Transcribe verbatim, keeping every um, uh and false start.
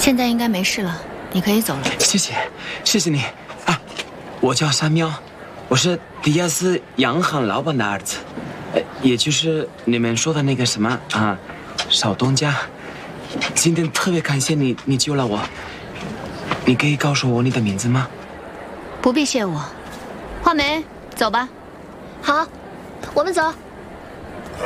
现在应该没事了，你可以走了。 谢谢，谢谢你啊！我叫山喵，我是迪亚斯洋行老板的儿子，呃，也就是你们说的那个什么啊，少东家。今天特别感谢你，你救了我。你可以告诉我你的名字吗？ 不必谢我。画眉，走吧。 好，我们走。